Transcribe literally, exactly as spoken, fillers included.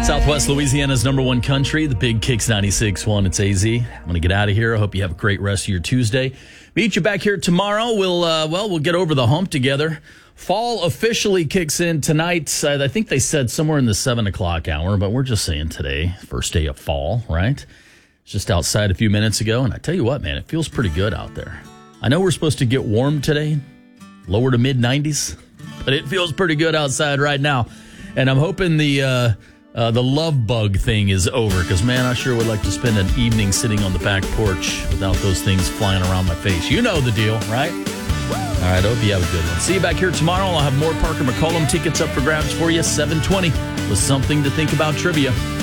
Southwest Louisiana's number one country, the Big Kicks ninety-six point one. It's A Z. I'm going to get out of here. I hope you have a great rest of your Tuesday. Meet you back here tomorrow. We'll, uh, well, we'll get over the hump together. Fall officially kicks in tonight. I think they said somewhere in the seven o'clock hour, but we're just saying today, first day of fall, right? Just outside a few minutes ago, and I tell you what, man, it feels pretty good out there. I know we're supposed to get warm today, lower to mid nineties, but it feels pretty good outside right now. And I'm hoping the uh, uh, the love bug thing is over, because, man, I sure would like to spend an evening sitting on the back porch without those things flying around my face. You know the deal, right? All right, I hope you have a good one. See you back here tomorrow. I'll have more Parker McCollum tickets up for grabs for you, seven twenty, with something to think about trivia.